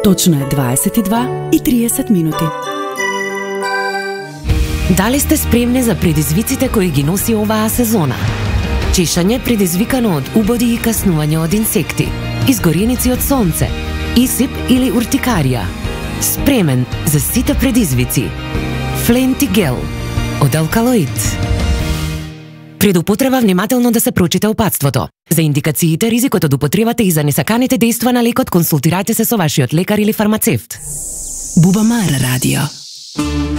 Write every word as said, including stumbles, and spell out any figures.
Точно е дваесет и два и триесет минути. Дали сте спремни за предизвиците кои ги носи оваа сезона? Чешање предизвикано од убоди и каснување од инсекти, изгореници од сонце, исип или уртикарија. Спремен за сите предизвици. Фленти гел од алкалоид. Пред употреба внимателно да се прочита упатството. За индикациите, ризикот од употребата и за несаканите дејства на лекот, консултирајте се со вашиот лекар или фармацевт. Бубамара радио.